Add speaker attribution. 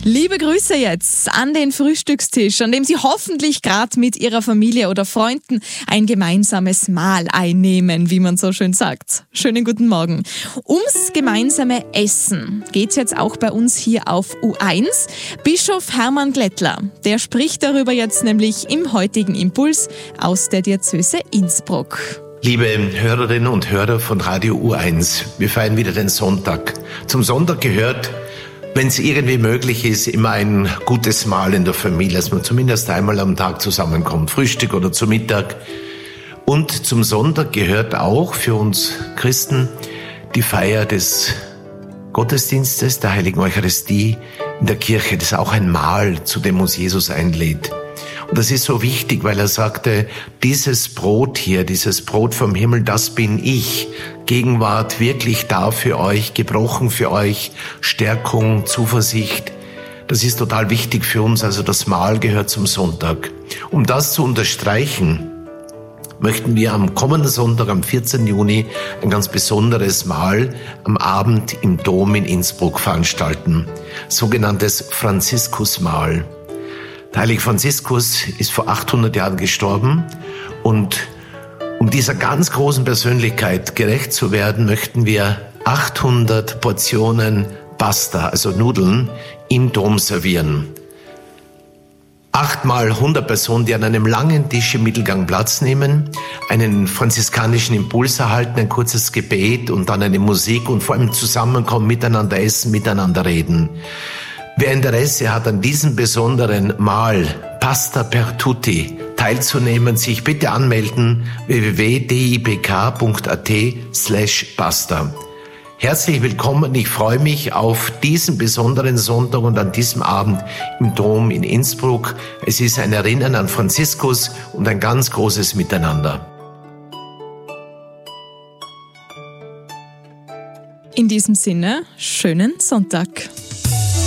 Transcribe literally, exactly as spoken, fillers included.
Speaker 1: Liebe Grüße jetzt an den Frühstückstisch, an dem Sie hoffentlich gerade mit Ihrer Familie oder Freunden ein gemeinsames Mahl einnehmen, wie man so schön sagt. Schönen guten Morgen. Ums gemeinsame Essen geht's jetzt auch bei uns hier auf U eins. Bischof Hermann Glättler, der spricht darüber jetzt nämlich im heutigen Impuls aus der Diözese Innsbruck.
Speaker 2: Liebe Hörerinnen und Hörer von Radio U eins, wir feiern wieder den Sonntag. Zum Sonntag gehört, wenn es irgendwie möglich ist, immer ein gutes Mahl in der Familie, dass man zumindest einmal am Tag zusammenkommt, Frühstück oder zu Mittag. Und zum Sonntag gehört auch für uns Christen die Feier des Gottesdienstes, der Heiligen Eucharistie in der Kirche. Das ist auch ein Mahl, zu dem uns Jesus einlädt. Und das ist so wichtig, weil er sagte, dieses Brot hier, dieses Brot vom Himmel, das bin ich. Gegenwart wirklich da für euch, gebrochen für euch, Stärkung, Zuversicht. Das ist total wichtig für uns, also das Mahl gehört zum Sonntag. Um das zu unterstreichen, möchten wir am kommenden Sonntag, am vierzehnten Juni, ein ganz besonderes Mahl am Abend im Dom in Innsbruck veranstalten. Sogenanntes Franziskusmahl. Der heilige Franziskus ist vor achthundert Jahren gestorben und um dieser ganz großen Persönlichkeit gerecht zu werden, möchten wir achthundert Portionen Pasta, also Nudeln, im Dom servieren. Achtmal hundert Personen, die an einem langen Tisch im Mittelgang Platz nehmen, einen franziskanischen Impuls erhalten, ein kurzes Gebet und dann eine Musik und vor allem zusammenkommen, miteinander essen, miteinander reden. Wer Interesse hat, an diesem besonderen Mahl Pasta per Tutti teilzunehmen, sich bitte anmelden w w w punkt d i b k punkt a t slash pasta. Herzlich willkommen, ich freue mich auf diesen besonderen Sonntag und an diesem Abend im Dom in Innsbruck. Es ist ein Erinnern an Franziskus und ein ganz großes Miteinander.
Speaker 1: In diesem Sinne, schönen Sonntag.